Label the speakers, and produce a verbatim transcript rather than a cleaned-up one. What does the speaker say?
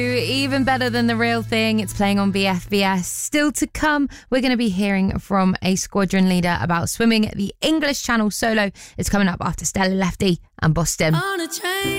Speaker 1: Even better than The Real Thing. It's playing on B F B S. Still to come, we're going to be hearing from a squadron leader about swimming the English Channel solo. It's coming up after Stella Lefty and Boston.
Speaker 2: On a train.